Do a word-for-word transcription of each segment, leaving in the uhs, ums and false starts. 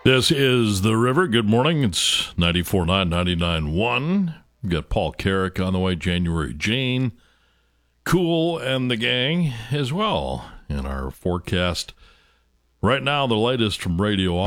This is The River. Good morning. It's ninety-four point nine, ninety-nine point one. We've got Paul Carrick on the way, January Jane, Cool, and the gang as well in our forecast. Right now, the latest from Radio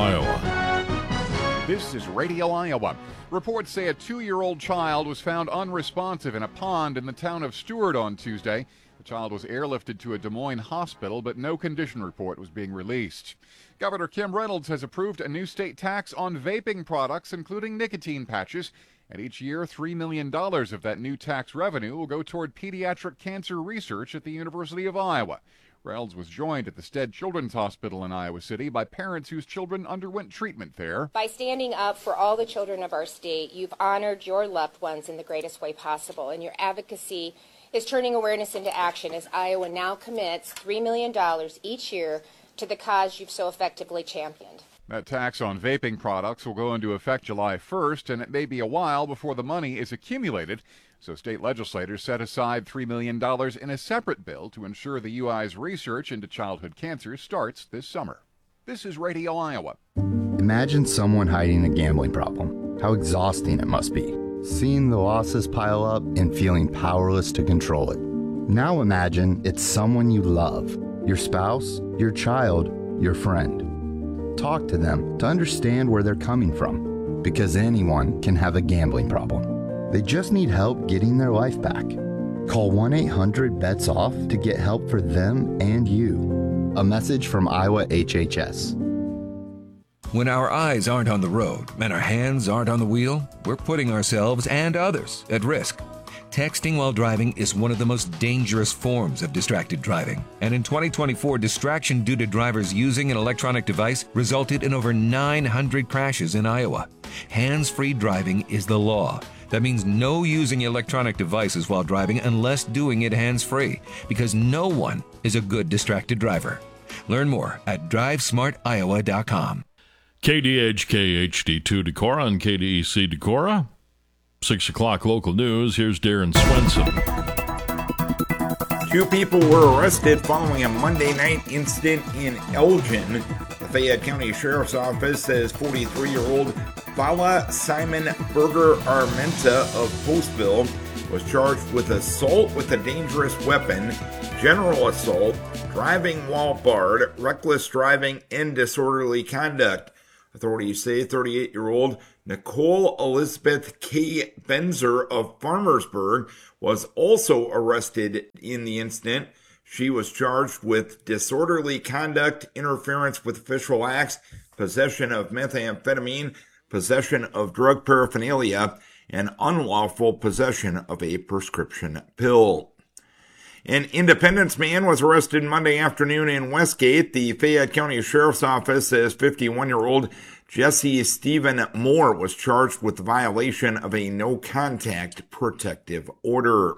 Iowa. This is Radio Iowa. Reports say a two-year-old child was found unresponsive in a pond in the town of Stewart on Tuesday. The child was airlifted to a Des Moines hospital, but no condition report was being released. Governor Kim Reynolds has approved a new state tax on vaping products, including nicotine patches. And each year, three million dollars of that new tax revenue will go toward pediatric cancer research at the University of Iowa. Reynolds was joined at the Stead Children's Hospital in Iowa City by parents whose children underwent treatment there. By standing up for all the children of our state, you've honored your loved ones in the greatest way possible, and your advocacy is turning awareness into action as Iowa now commits three million dollars each year to the cause you've so effectively championed. That tax on vaping products will go into effect July first, and it may be a while before the money is accumulated. So state legislators set aside three million dollars in a separate bill to ensure the U I's research into childhood cancer starts this summer. This is Radio Iowa. Imagine someone hiding a gambling problem. How exhausting it must be. Seeing the losses pile up and feeling powerless to control it. Now imagine it's someone you love. Your spouse, your child, your friend. Talk to them to understand where they're coming from, because anyone can have a gambling problem. They just need help getting their life back. Call one eight hundred bets off to get help for them and you. A message from Iowa H H S. When our eyes aren't on the road and our hands aren't on the wheel, we're putting ourselves and others at risk. Texting while driving is one of the most dangerous forms of distracted driving. And in twenty twenty-four, distraction due to drivers using an electronic device resulted in over nine hundred crashes in Iowa. Hands-free driving is the law. That means no using electronic devices while driving unless doing it hands-free, because no one is a good distracted driver. Learn more at drive smart iowa dot com. K D H K H D two Decorah and K D E C Decorah. Six o'clock local news. Here's Darren Swenson. Two people were arrested following a Monday night incident in Elgin. The Fayette County Sheriff's Office says forty-three-year-old Fala Simon Berger Armenta of Postville was charged with assault with a dangerous weapon, general assault, driving while barred, reckless driving, and disorderly conduct. Authorities say thirty-eight-year-old Nicole Elizabeth K. Benzer of Farmersburg was also arrested in the incident. She was charged with disorderly conduct, interference with official acts, possession of methamphetamine, possession of drug paraphernalia, and unlawful possession of a prescription pill. An Independence man was arrested Monday afternoon in Westgate. The Fayette County Sheriff's Office says fifty-one-year-old Jesse Stephen Moore was charged with violation of a no-contact protective order.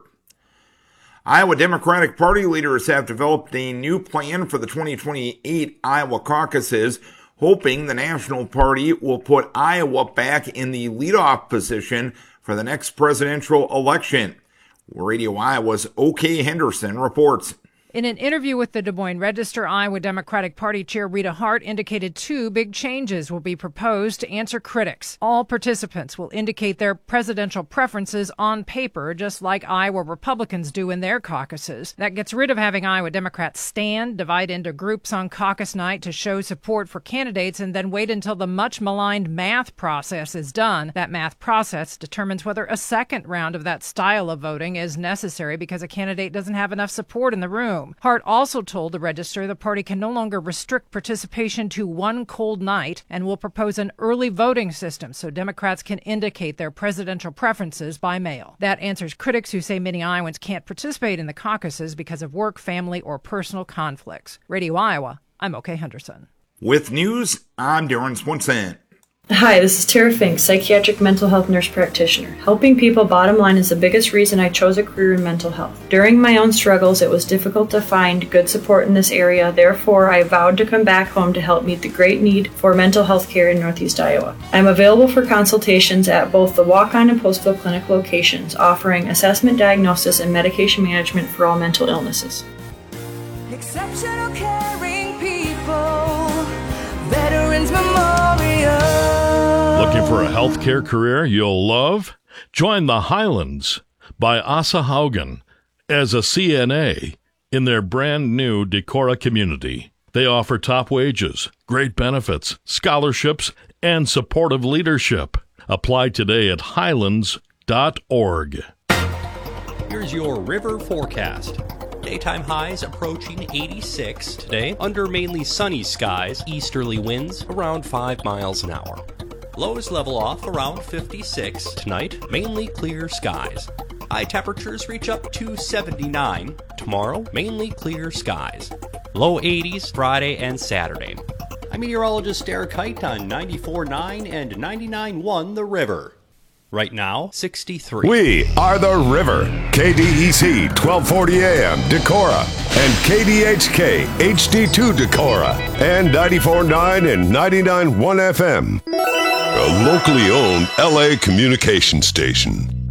Iowa Democratic Party leaders have developed a new plan for the twenty twenty-eight Iowa caucuses, hoping the National Party will put Iowa back in the leadoff position for the next presidential election. Radio Iowa's O K. Henderson reports. In an interview with the Des Moines Register, Iowa Democratic Party Chair Rita Hart indicated two big changes will be proposed to answer critics. All participants will indicate their presidential preferences on paper, just like Iowa Republicans do in their caucuses. That gets rid of having Iowa Democrats stand, divide into groups on caucus night to show support for candidates, and then wait until the much-maligned math process is done. That math process determines whether a second round of that style of voting is necessary because a candidate doesn't have enough support in the room. Hart also told the Register the party can no longer restrict participation to one cold night and will propose an early voting system so Democrats can indicate their presidential preferences by mail. That answers critics who say many Iowans can't participate in the caucuses because of work, family, or personal conflicts. Radio Iowa, I'm O K. Henderson. With news, I'm Darren Swenson. Hi, this is Tara Fink, psychiatric mental health nurse practitioner. Helping people, bottom line, is the biggest reason I chose a career in mental health. During my own struggles, it was difficult to find good support in this area. Therefore, I vowed to come back home to help meet the great need for mental health care in Northeast Iowa. I'm available for consultations at both the Walk-On and Postville Clinic locations, offering assessment, diagnosis, and medication management for all mental illnesses. Exceptional caring people, Veterans Memorial. Looking for a healthcare career you'll love? Join the Highlands by Asa Haugen as a C N A in their brand new Decorah community. They offer top wages, great benefits, scholarships, and supportive leadership. Apply today at highlands dot org. Here's your river forecast. Daytime highs approaching eighty-six today under mainly sunny skies, easterly winds around five miles an hour. Lows level off around fifty-six tonight, mainly clear skies. High temperatures reach up to seventy-nine. Tomorrow, mainly clear skies. Low eighties Friday and Saturday. I'm meteorologist Derek Height on ninety-four point nine and ninety-nine point one The River. Right now, sixty-three. We are The River. K D E C twelve forty A M Decorah and K D H K H D two Decorah and ninety-four point nine and ninety-nine point one F M. A locally owned L A communication station.